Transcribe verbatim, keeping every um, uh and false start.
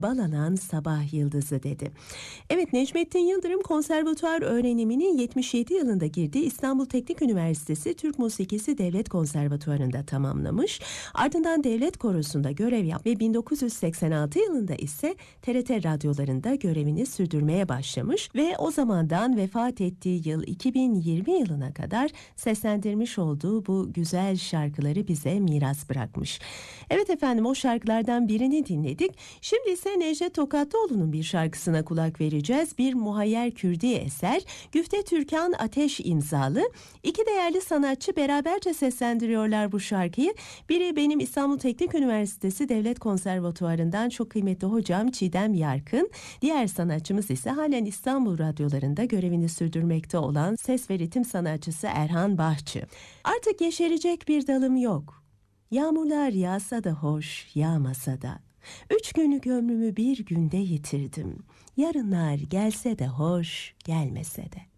Balanan sabah yıldızı dedi. Evet, Necmettin Yıldırım konservatuar öğrenimini yetmiş yedi yılında girdiği İstanbul Teknik Üniversitesi Türk Musikisi Devlet Konservatuvarı'nda tamamlamış. Ardından devlet korosunda görev yaptı ve bin dokuz yüz seksen altı yılında ise T R T radyolarında görevini sürdürmeye başlamış ve o zamandan vefat ettiği yıl iki bin yirmi yılına kadar seslendirmiş olduğu bu güzel şarkıları bize miras bırakmış. Evet efendim, o şarkılardan birini dinledik. Şimdi ise Necdet Tokatlıoğlu'nun bir şarkısına kulak vereceğiz. Bir muhayyer Kürdi eser. Güfte Türkan Ateş imzalı. İki değerli sanatçı beraberce seslendiriyorlar bu şarkıyı. Biri benim İstanbul Teknik Üniversitesi Devlet Konservatuvarı'ndan çok kıymetli hocam Çiğdem Yarkın. Diğer sanatçımız ise halen İstanbul radyolarında görevini sürdürmekte olan ses ve ritim sanatçısı Erhan Bahçı. Artık yeşerecek bir dalım yok. Yağmurlar yağsa da hoş, yağmasa da. Üç günlük ömrümü bir günde yitirdim. Yarınlar gelse de hoş, gelmese de.